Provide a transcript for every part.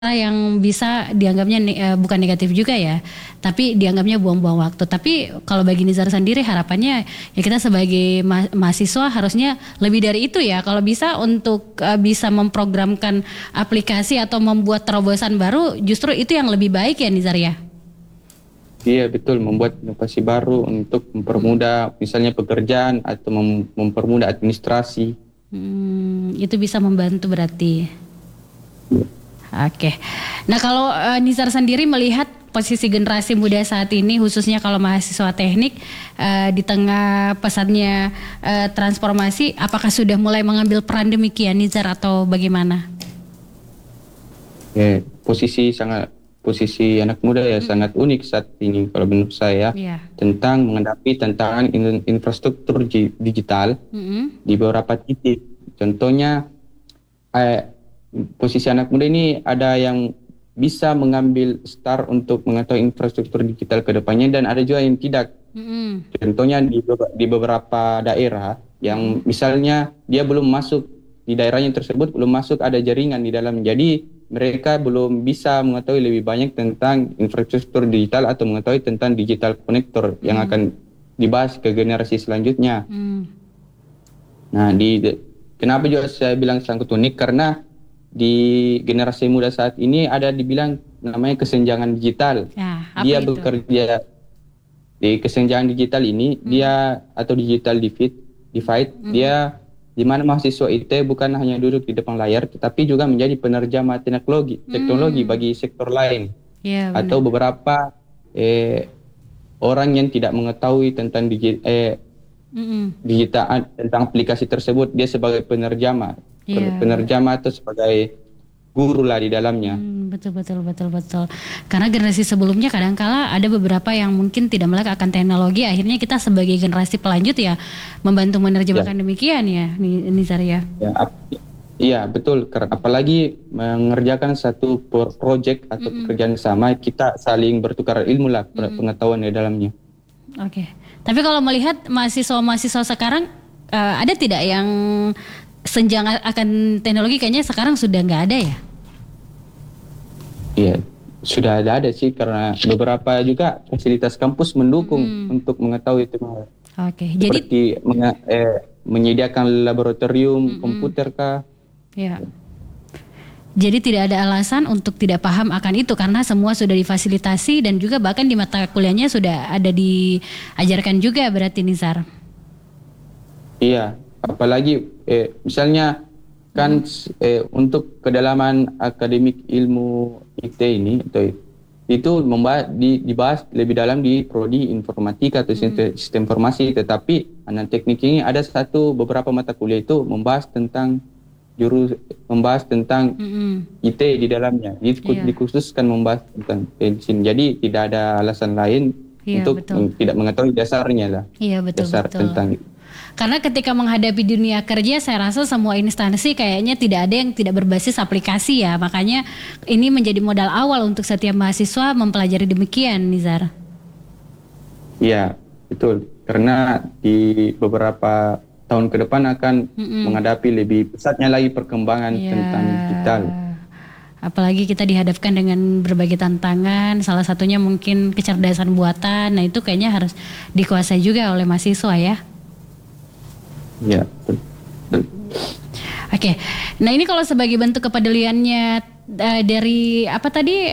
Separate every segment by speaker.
Speaker 1: yang bisa dianggapnya bukan negatif juga ya, tapi dianggapnya buang-buang waktu. Tapi kalau bagi Nizar sendiri harapannya ya kita sebagai mahasiswa harusnya lebih dari itu ya. Kalau bisa untuk bisa memprogramkan aplikasi atau membuat terobosan baru, justru itu yang lebih baik ya Nizar ya.
Speaker 2: Iya betul, membuat inovasi baru untuk mempermudah misalnya pekerjaan atau mempermudah administrasi.
Speaker 1: Itu bisa membantu berarti. Oke. Nah kalau Nizar sendiri melihat posisi generasi muda saat ini, khususnya kalau mahasiswa teknik di tengah pesatnya transformasi, apakah sudah mulai mengambil peran demikian Nizar atau bagaimana?
Speaker 2: Posisi anak muda ya sangat unik saat ini kalau menurut saya, tentang menghadapi tantangan infrastruktur digital di beberapa titik. Contohnya posisi anak muda ini ada yang bisa mengambil start untuk mengetahui infrastruktur digital ke depannya dan ada juga yang tidak. Contohnya di beberapa daerah yang misalnya dia belum masuk di daerahnya tersebut, belum masuk ada jaringan di dalam. Jadi mereka belum bisa mengetahui lebih banyak tentang infrastruktur digital atau mengetahui tentang digital konektor yang akan dibahas ke generasi selanjutnya. Nah, kenapa juga saya bilang sangat unik, karena di generasi muda saat ini ada dibilang namanya kesenjangan digital. Dia bekerja di kesenjangan digital ini, dia atau digital divide, dia di mana mahasiswa IT bukan hanya duduk di depan layar, tetapi juga menjadi penerjemah teknologi bagi sektor lain. Atau beberapa orang yang tidak mengetahui tentang digital, tentang aplikasi tersebut, dia sebagai penerjemah atau sebagai guru lah di dalamnya.
Speaker 1: Betul. Karena generasi sebelumnya kadangkala ada beberapa yang mungkin tidak melek akan teknologi, akhirnya kita sebagai generasi pelanjut ya membantu menerjemahkan demikian ya, Nizar ya.
Speaker 2: Iya betul, apalagi mengerjakan satu project atau pekerjaan sama, kita saling bertukar ilmu lah, pengetahuan di dalamnya.
Speaker 1: Oke. Tapi kalau melihat mahasiswa sekarang ada tidak yang senjang akan teknologi, kayaknya sekarang sudah nggak ada ya?
Speaker 2: Iya, sudah ada sih, karena beberapa juga fasilitas kampus mendukung untuk mengetahui itu. Seperti menyediakan laboratorium komputer kah?
Speaker 1: Ya. Jadi tidak ada alasan untuk tidak paham akan itu karena semua sudah difasilitasi dan juga bahkan di mata kuliahnya sudah ada diajarkan juga berarti Nizar.
Speaker 2: Iya, apalagi misalnya kan untuk kedalaman akademik ilmu IT ini itu dibahas lebih dalam di prodi informatika atau sistem informasi, tetapi anak teknik ini ada beberapa mata kuliah itu membahas tentang IT di dalamnya, dikhususkan membahas tentang pensin. Jadi tidak ada alasan lain untuk tidak mengetahui dasarnya lah.
Speaker 1: Iya betul.
Speaker 2: Tentang itu.
Speaker 1: Karena ketika menghadapi dunia kerja, saya rasa semua instansi kayaknya tidak ada yang tidak berbasis aplikasi ya. Makanya ini menjadi modal awal untuk setiap mahasiswa mempelajari demikian, Nizar.
Speaker 2: Iya, betul. Karena di beberapa tahun ke depan akan menghadapi lebih pesatnya lagi perkembangan tentang digital.
Speaker 1: Apalagi kita dihadapkan dengan berbagai tantangan, salah satunya mungkin kecerdasan buatan. Nah itu kayaknya harus dikuasai juga oleh mahasiswa ya.
Speaker 2: Ya.
Speaker 1: Oke. Nah ini kalau sebagai bentuk kepeduliannya dari apa tadi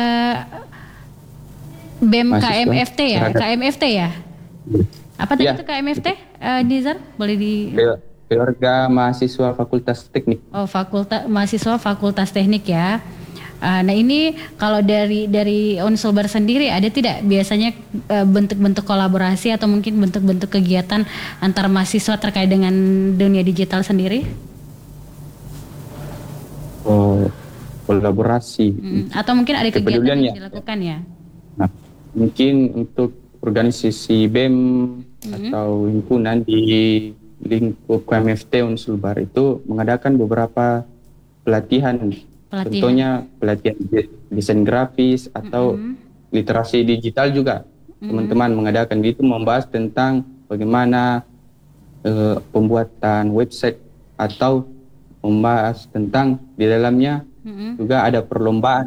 Speaker 1: BEM KMFT ya, KMFT ya. Apa tadi itu KMFT, Nizar? Boleh di?
Speaker 2: Keluarga Mahasiswa Fakultas Teknik.
Speaker 1: Oh, mahasiswa Fakultas Teknik ya. Nah ini kalau dari Unsulbar sendiri ada tidak biasanya bentuk-bentuk kolaborasi atau mungkin bentuk-bentuk kegiatan antar mahasiswa terkait dengan dunia digital sendiri?
Speaker 2: Kolaborasi.
Speaker 1: Atau mungkin ada kegiatan yang dilakukan ya?
Speaker 2: Nah, mungkin untuk organisasi BEM atau himpunan di lingkup KMFT Unsulbar itu mengadakan beberapa pelatihan. Contohnya pelatihan desain grafis atau literasi digital juga. Teman-teman mengadakan itu, membahas tentang bagaimana pembuatan website atau membahas tentang di dalamnya
Speaker 1: Mm-mm.
Speaker 2: juga ada perlombaan